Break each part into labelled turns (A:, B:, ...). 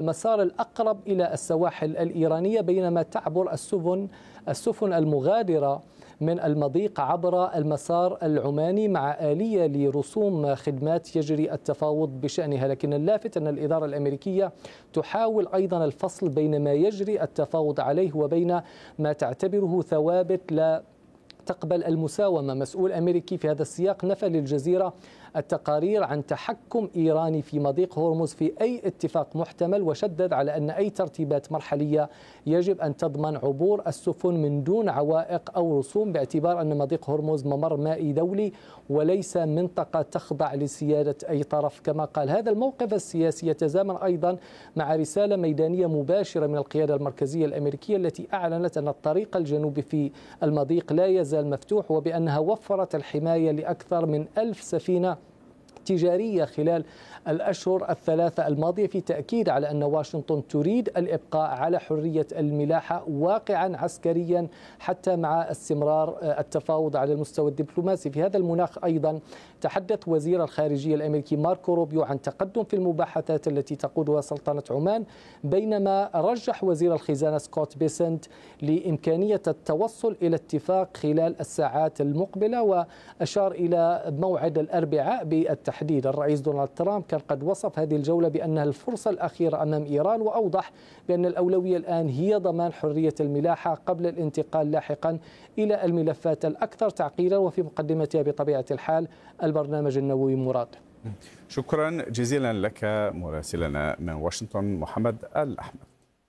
A: المسار الأقرب إلى السواحل الإيرانية، بينما تعبر السفن المغادرة من المضيق عبر المسار العماني مع آلية لرسوم خدمات يجري التفاوض بشأنها. لكن اللافت أن الإدارة الأمريكية تحاول أيضا الفصل بين ما يجري التفاوض عليه وبين ما تعتبره ثوابت لا تقبل المساومة. مسؤول أمريكي في هذا السياق نفى للجزيرة التقارير عن تحكم إيراني في مضيق هرمز في أي اتفاق محتمل، وشدد على أن أي ترتيبات مرحلية يجب أن تضمن عبور السفن من دون عوائق أو رسوم، باعتبار أن مضيق هرمز ممر مائي دولي وليس منطقة تخضع لسيادة أي طرف. كما قال، هذا الموقف السياسي يتزامن أيضا مع رسالة ميدانية مباشرة من القيادة المركزية الأمريكية التي أعلنت أن الطريق الجنوبي في المضيق لا يزال مفتوح، وبأنها وفرت الحماية لأكثر من 1000 سفينة تجارية خلال الأشهر الثلاثة الماضية، في تأكيد على أن واشنطن تريد الإبقاء على حرية الملاحة واقعا عسكريا حتى مع استمرار التفاوض على المستوى الدبلوماسي. في هذا المناخ أيضا تحدث وزير الخارجية الأمريكي ماركو روبيو عن تقدم في المباحثات التي تقودها سلطنة عمان، بينما رجح وزير الخزانة سكوت بيسنت لإمكانية التوصل إلى اتفاق خلال الساعات المقبلة، وأشار إلى موعد الأربعاء بالتحديد. الرئيس دونالد ترامب كان قد وصف هذه الجولة بأنها الفرصة الأخيرة أمام إيران، وأوضح بأن الأولوية الآن هي ضمان حرية الملاحة قبل الانتقال لاحقا إلى الملفات الأكثر تعقيدا، وفي مقدمتها بطبيعة الحال البرنامج النووي. مراد،
B: شكرا جزيلا لك مراسلنا من واشنطن محمد الأحمد.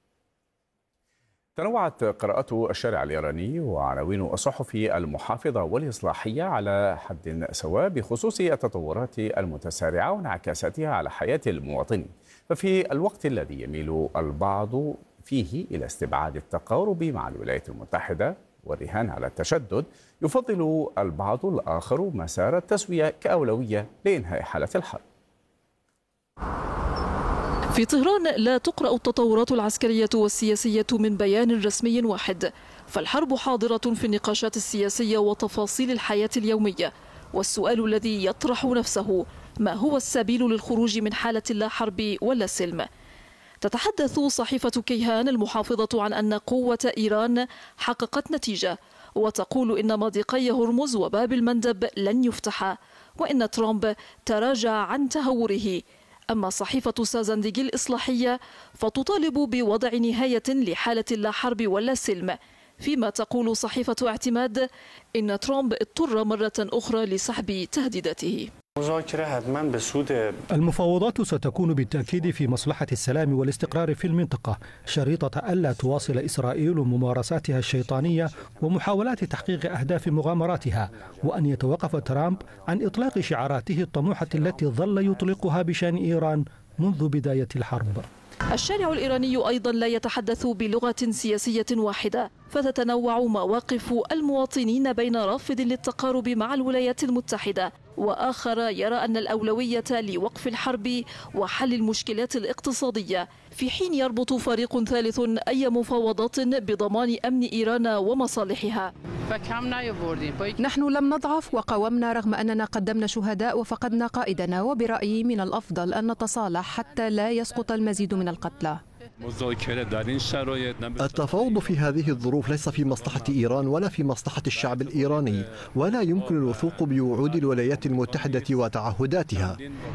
B: تنوعت قراءات الشارع الإيراني وعناوين الصحف المحافظة والإصلاحية على حد سواء بخصوص التطورات المتسارعة وانعكاساتها على حياة المواطنين، ففي الوقت الذي يميل البعض فيه إلى استبعاد التقارب مع الولايات المتحدة والرهان على التشدد، يفضل البعض الآخر مسار التسوية كأولوية لإنهاء حالة الحرب.
C: في طهران لا تقرأ التطورات العسكرية والسياسية من بيان رسمي واحد، فالحرب حاضرة في النقاشات السياسية وتفاصيل الحياة اليومية، والسؤال الذي يطرح نفسه: ما هو السبيل للخروج من حالة لا حرب ولا سلم؟ تتحدث صحيفة كيهان المحافظة عن أن قوة إيران حققت نتيجة، وتقول إن مضيقي هرمز وباب المندب لن يفتحا، وإن ترامب تراجع عن تهوره. أما صحيفة سازنديج الإصلاحية فتطالب بوضع نهاية لحالة لا حرب ولا سلم، فيما تقول صحيفة اعتماد إن ترامب اضطر مرة أخرى لسحب تهديداته.
D: المفاوضات ستكون بالتأكيد في مصلحة السلام والاستقرار في المنطقة، شريطة ألا تواصل إسرائيل ممارساتها الشيطانية ومحاولات تحقيق أهداف مغامراتها، وأن يتوقف ترامب عن إطلاق شعاراته الطموحة التي ظل يطلقها بشأن إيران منذ بداية الحرب.
C: الشارع الإيراني أيضا لا يتحدث بلغة سياسية واحدة، فتتنوع مواقف المواطنين بين رافض للتقارب مع الولايات المتحدة وآخر يرى أن الأولوية لوقف الحرب وحل المشكلات الاقتصادية، في حين يربط فريق ثالث أي مفاوضات بضمان أمن إيران ومصالحها.
E: نحن لم نضعف وقاومنا رغم أننا قدمنا شهداء وفقدنا قائدنا، وبرأيي من الأفضل أن نتصالح حتى لا يسقط المزيد من القتلى.
F: التفاوض في هذه الظروف ليس في مصلحة إيران ولا في مصلحة الشعب الإيراني، ولا يمكن الوثوق بوعود الولايات المتحدة وتعهداتها.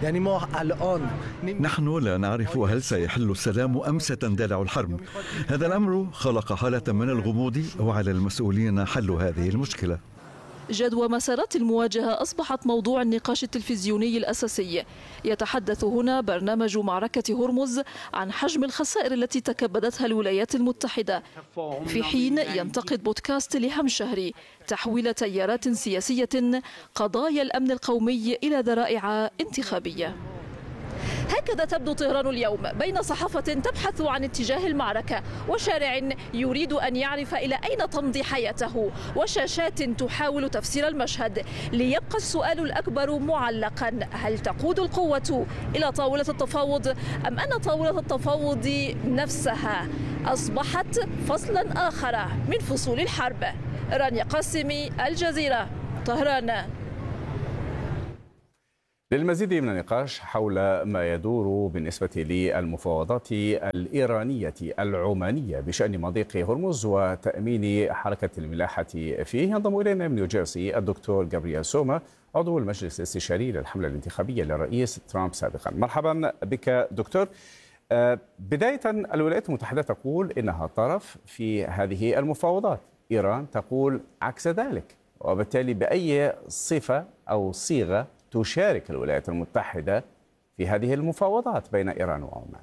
G: نحن لا نعرف هل سيحل السلام أم ستندلع الحرب. هذا الأمر خلق حالة من الغموض، وعلى المسؤولين حل هذه المشكلة.
C: جدوى مسارات المواجهة أصبحت موضوع النقاش التلفزيوني الأساسي. يتحدث هنا برنامج معركة هرمز عن حجم الخسائر التي تكبدتها الولايات المتحدة، في حين ينتقد بودكاست لهم شهري تحويل تيارات سياسية قضايا الأمن القومي إلى ذرائع انتخابية. هكذا تبدو طهران اليوم، بين صحافة تبحث عن اتجاه المعركة وشارع يريد أن يعرف إلى أين تمضي حياته، وشاشات تحاول تفسير المشهد. ليبقى السؤال الأكبر معلقا: هل تقود القوة إلى طاولة التفاوض، أم أن طاولة التفاوض نفسها أصبحت فصلا آخر من فصول الحرب؟ رانيا قاسمي، الجزيرة، طهران.
B: للمزيد من النقاش حول ما يدور بالنسبة للمفاوضات الإيرانية العمانية بشأن مضيق هرمز وتأمين حركة الملاحة فيه، ينضم إلينا من نيوجيرسي الدكتور جابرييل سوما، عضو المجلس الاستشاري للحملة الانتخابية للرئيس ترامب سابقا. مرحبا بك دكتور. بداية، الولايات المتحدة تقول إنها طرف في هذه المفاوضات، إيران تقول عكس ذلك، وبالتالي بأي صفة أو صيغة تشارك الولايات المتحدة في هذه المفاوضات بين إيران وعمان؟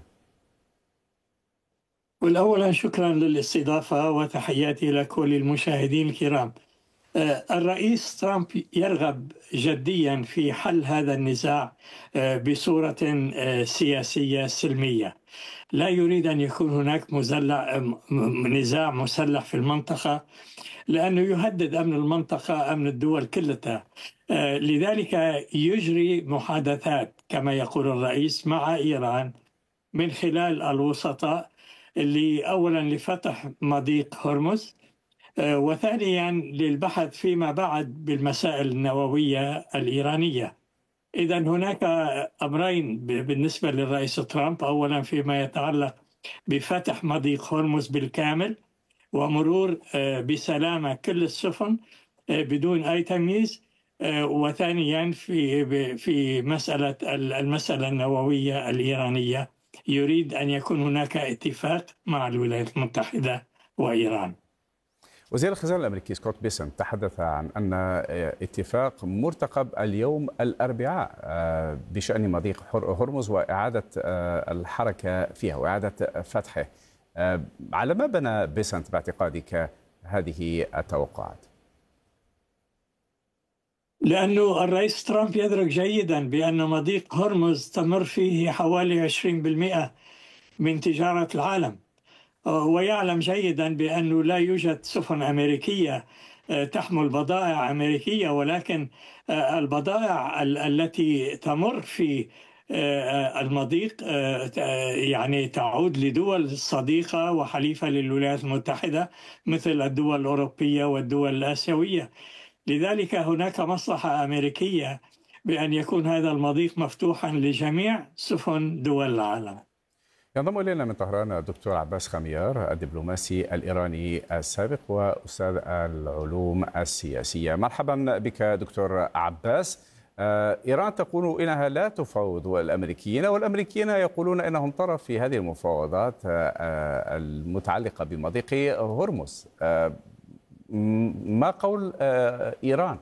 H: والأولا شكرا للاستضافة وتحياتي لكل المشاهدين الكرام. الرئيس ترامب يرغب جديا في حل هذا النزاع بصورة سياسية سلمية. لا يريد أن يكون هناك نزاع مسلح في المنطقة، لأنه يهدد أمن المنطقة، أمن الدول كلها. لذلك يجري محادثات كما يقول الرئيس مع إيران من خلال الوسطاء، اللي أولا لفتح مضيق هرمز، وثانيا للبحث فيما بعد بالمسائل النووية الإيرانية. إذا هناك أمرين بالنسبة للرئيس ترامب، أولا فيما يتعلق بفتح مضيق هرمز بالكامل ومرور بسلامة كل السفن بدون أي تمييز، وثانيا في المسألة النووية الإيرانية يريد أن يكون هناك اتفاق مع الولايات المتحدة وإيران.
B: وزير الخزانة الأمريكي سكوت بيسنت تحدث عن أن اتفاق مرتقب اليوم الأربعاء بشأن مضيق هرمز وإعادة الحركة فيها وإعادة فتحه. على ما بنى بيسنت باعتقادك هذه التوقعات؟
H: لأنه الرئيس ترامب يدرك جيدا بأن مضيق هرمز تمر فيه حوالي 20% من تجارة العالم، ويعلم جيدا بأنه لا يوجد سفن أمريكية تحمل بضائع أمريكية، ولكن البضائع التي تمر في المضيق يعني تعود لدول صديقة وحليفة للولايات المتحدة مثل الدول الأوروبية والدول الآسيوية. لذلك هناك مصلحة أمريكية بأن يكون هذا المضيق مفتوحا لجميع سفن دول العالم.
B: ينضم إلينا من طهران الدكتور عباس خميار، الدبلوماسي الإيراني السابق وأستاذ العلوم السياسية. مرحبا بك دكتور عباس. إيران تقول إنها لا تفاوض الأمريكيين، والأمريكيين يقولون أنهم طرف في هذه المفاوضات المتعلقة بمضيق هرمز. ما قول إيران؟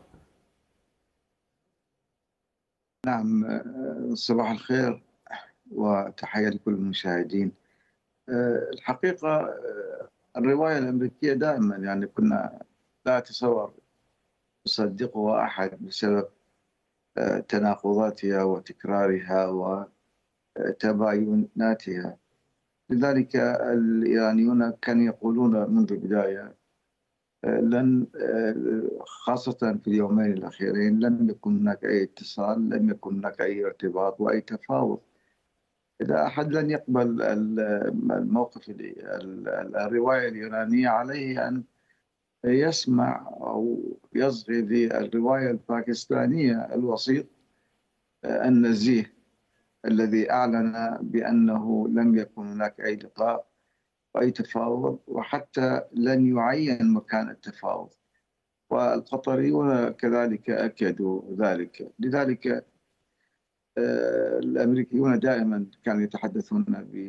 I: نعم، صباح الخير وتحية لكل المشاهدين. الحقيقة الرواية الأمريكية دائما يعني كنا لا أتصور يصدقها أحد بسبب تناقضاتها وتكرارها وتبايناتها. لذلك الإيرانيون كانوا يقولون منذ البداية لن، خاصة في اليومين الأخيرين، لم يكن هناك أي اتصال، لم يكن هناك أي ارتباط وأي تفاوض. إذا أحد لن يقبل الموقف الرواية الإيرانية، عليه أن يسمع أو يصغي للرواية الباكستانية الوسيط النزيه الذي أعلن بأنه لم يكن هناك أي لقاء وأي تفاوض، وحتى لن يعين مكان التفاوض، والقطريون كذلك أكدوا ذلك. لذلك الأمريكيون دائما كانوا يتحدثون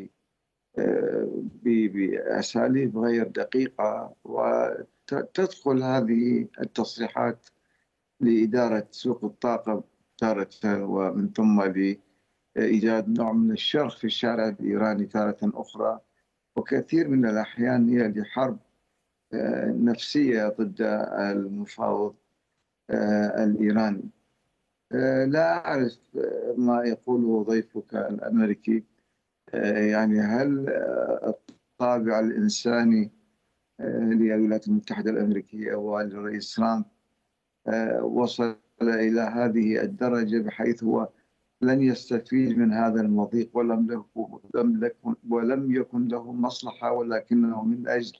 I: بأساليب غير دقيقة، وتدخل هذه التصريحات لإدارة سوق الطاقة تارة، ومن ثم لإيجاد نوع من الشرخ في الشارع الإيراني تارة أخرى، وكثير من الأحيان هي لحرب نفسية ضد المفاوض الإيراني. لا أعرف ما يقوله ضيفك الأمريكي، يعني هل الطابع الإنساني للولايات المتحدة الأمريكية وللرئيس ترامب وصل إلى هذه الدرجة بحيث هو لن يستفيد من هذا المضيق ولم يكن له مصلحة، ولكنه من أجل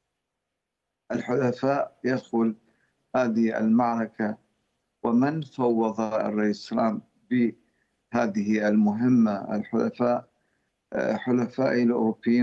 I: الحلفاء يدخل هذه المعركة؟ ومن فوض الرئيس ترامب هذه المهمة. حلفائي الأوروبيين